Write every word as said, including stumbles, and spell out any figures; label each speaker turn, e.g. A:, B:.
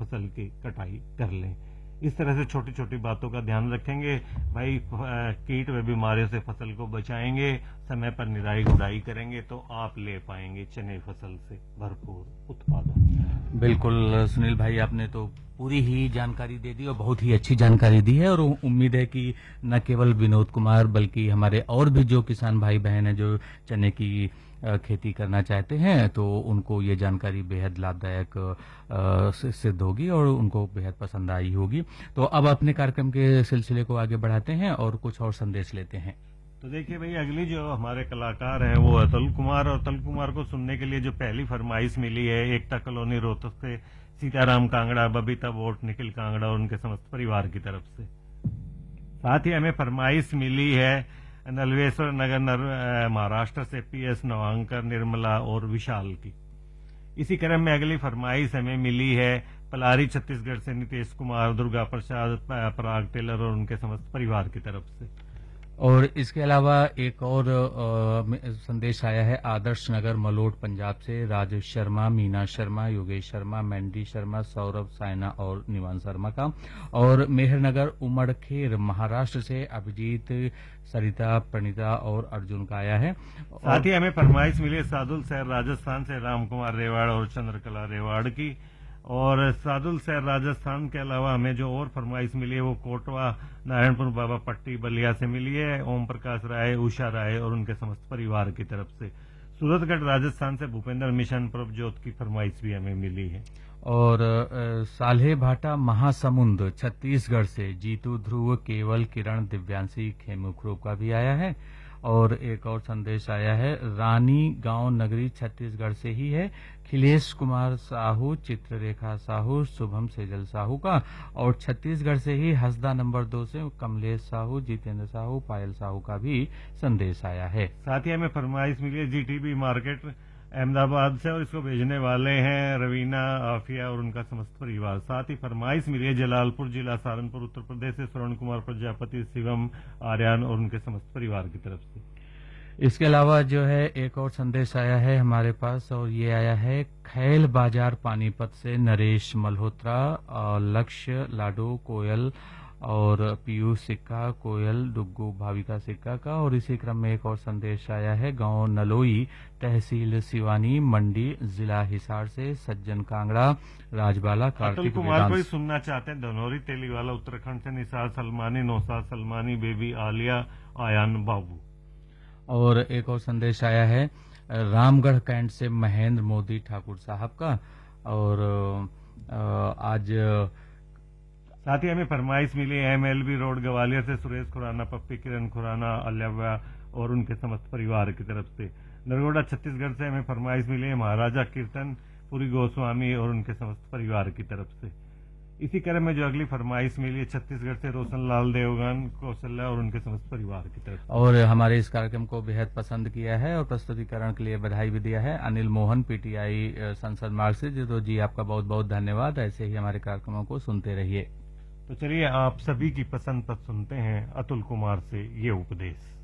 A: फसल की कटाई कर लें। इस तरह से छोटी छोटी बातों का ध्यान रखेंगे भाई, कीट व बीमारियों से फसल को बचाएंगे, समय पर निराई गुड़ाई करेंगे तो आप ले पाएंगे चने फसल से भरपूर उत्पादन।
B: बिल्कुल सुनील भाई, आपने तो पूरी ही जानकारी दे दी और बहुत ही अच्छी जानकारी दी है, और उम्मीद है कि न केवल विनोद कुमार बल्कि हमारे और भी जो किसान भाई बहन हैं जो चने की खेती करना चाहते हैं तो उनको ये जानकारी बेहद लाभदायक सिद्ध होगी और उनको बेहद पसंद आई होगी। तो अब अपने कार्यक्रम के सिलसिले को आगे बढ़ाते हैं और कुछ और संदेश लेते हैं।
A: तो देखिए भाई, अगली जो हमारे कलाकार हैं वो अतुल कुमार, और अतुल कुमार को सुनने के लिए जो पहली फरमाइश मिली है एकता कॉलोनी रोहतक से सीताराम कांगड़ा, बबीता वोट, निखिल कांगड़ा और उनके समस्त परिवार की तरफ से। साथ ही हमें फरमाइश मिली है नलवेश्वर नगर महाराष्ट्र से पी एस नवांकर, निर्मला और विशाल की। इसी क्रम में अगली फरमाइश हमें मिली है पलारी छत्तीसगढ़ से नितेश कुमार, दुर्गा प्रसाद, पराग टेलर और उनके समस्त परिवार की तरफ से।
B: और इसके अलावा एक और आ, संदेश आया है आदर्श नगर मलोट पंजाब से राजेश शर्मा, मीना शर्मा, योगेश शर्मा, मैंडी शर्मा, सौरभ, साइना और निवान शर्मा का। और मेहरनगर उमड़खेर महाराष्ट्र से अभिजीत, सरिता, प्रणीता और अर्जुन का आया है।
A: साथ ही हमें फरमाइश मिली सादुल शहर राजस्थान से राम कुमार रेवाड़ और चंद्रकला रेवाड़ की। और सादुल शहर राजस्थान के अलावा हमें जो और फरमाइश मिली है वो कोटवा नारायणपुर बाबा पट्टी बलिया से मिली है ओम प्रकाश राय, उषा राय और उनके समस्त परिवार की तरफ से। सूरतगढ़ राजस्थान से भूपेंद्र मिशन प्रभजोत की फरमाइश भी हमें मिली है।
B: और साल्हे भाटा महासमुंद छत्तीसगढ़ से जीतू, ध्रुव, केवल, किरण, दिव्यांशी, खेमुखरू का भी आया है। और एक और संदेश आया है रानी गांव नगरी छत्तीसगढ़ से ही है, खिलेश कुमार साहू, चित्ररेखा साहू, शुभम सेजल साहू का। और छत्तीसगढ़ से ही हसदा नंबर दो से कमलेश साहू, जितेंद्र साहू, पायल साहू का भी संदेश आया है।
A: साथ ही हमें फरमाइश मिली है जीटीबी मार्केट अहमदाबाद से, और इसको भेजने वाले हैं रवीना, आफिया और उनका समस्त परिवार। साथ ही फरमाइश मिली है जलालपुर जिला सहारनपुर उत्तर प्रदेश से स्वर्ण कुमार प्रजापति, शिवम, आर्यन और उनके समस्त परिवार की तरफ से।
B: इसके अलावा जो है एक और संदेश आया है हमारे पास, और ये आया है खैल बाजार पानीपत से नरेश मल्होत्रा, लक्ष्य, लाडो, कोयल और पीयूष सिक्का, कोयल, डुग्गू, भाविका सिक्का का। और इसी क्रम में एक और संदेश आया है गांव नलोई, तहसील सिवानी, मंडी, जिला हिसार से सज्जन कांगड़ा, राजबाला, कार्तिक
A: कुमार को ही सुनना चाहते हैं धनौरी तेलीवाला उत्तराखंड से निसार सलमानी, नौसाद सलमानी, बेबी आलिया, आयान बाबू।
B: और एक और संदेश आया है रामगढ़ कैंट से महेंद्र मोदी ठाकुर साहब का। और आज
A: साथ ही हमें फरमाइश मिली एमएलबी रोड ग्वालियर से सुरेश खुराना, पप्पी, किरण खुराना, अल्यव्या और उनके समस्त परिवार की तरफ से। नरगोड़ा छत्तीसगढ़ से हमें फरमाइश मिली है महाराजा कीर्तन पुरी गोस्वामी और उनके समस्त परिवार की तरफ से। इसी क्रम में जो अगली फरमाइश मिली है छत्तीसगढ़ से रोशन लाल देवगन, कौशल्या और उनके समस्त परिवार की तरफ।
B: और हमारे इस कार्यक्रम को बेहद पसंद किया है और प्रस्तुतिकरण के लिए बधाई भी दिया है अनिल मोहन, पीटीआई संसद मार्ग से। तो जी आपका बहुत बहुत धन्यवाद। ऐसे ही हमारे कार्यक्रमों को सुनते रहिए।
A: तो चलिए आप सभी की पसंद पर सुनते हैं अतुल कुमार से ये उपदेश।